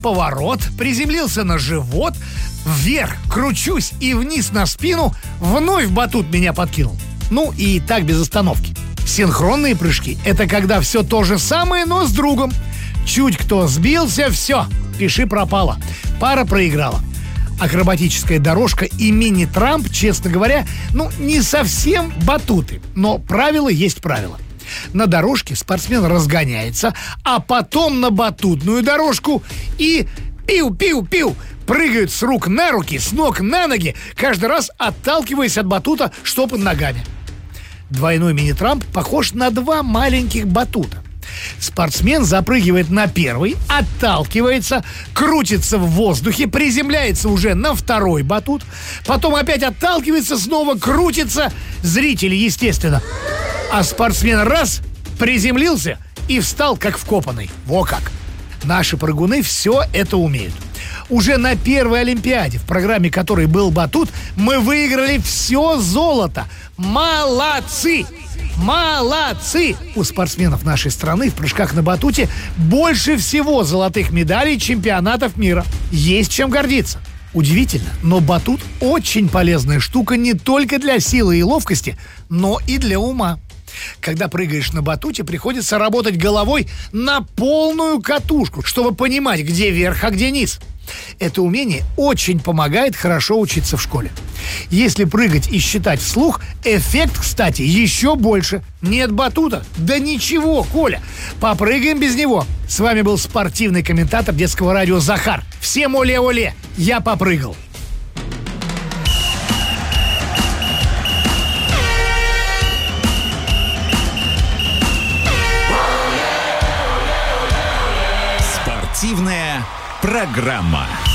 поворот, приземлился на живот, вверх кручусь и вниз на спину, вновь батут меня подкинул. Ну и так без остановки. Синхронные прыжки – это когда все то же самое, но с другом. Чуть кто сбился, все, пиши пропало. Пара проиграла. Акробатическая дорожка и мини-трамп, честно говоря, не совсем батуты, но правило есть правило. На дорожке спортсмен разгоняется, а потом на батутную дорожку и пиу-пиу-пиу прыгают с рук на руки, с ног на ноги, каждый раз отталкиваясь от батута, что под ногами. Двойной мини-трамп похож на два маленьких батута. Спортсмен запрыгивает на первый, отталкивается, крутится в воздухе, приземляется уже на второй батут, потом опять отталкивается, снова крутится, зрители, естественно. А спортсмен раз, приземлился и встал как вкопанный. Во как! Наши прыгуны все это умеют. Уже на первой Олимпиаде, в программе которой был батут, мы выиграли все золото. Молодцы! Молодцы! У спортсменов нашей страны в прыжках на батуте больше всего золотых медалей чемпионатов мира. Есть чем гордиться. Удивительно, но батут очень полезная штука не только для силы и ловкости, но и для ума. Когда прыгаешь на батуте, приходится работать головой на полную катушку, чтобы понимать, где верх, а где низ. Это умение очень помогает хорошо учиться в школе. Если прыгать и считать вслух, эффект, кстати, еще больше. Нет батута? Да ничего, Коля, попрыгаем без него. С вами был спортивный комментатор детского радио Захар. Всем оле-оле, я попрыгал. Спортивная программа.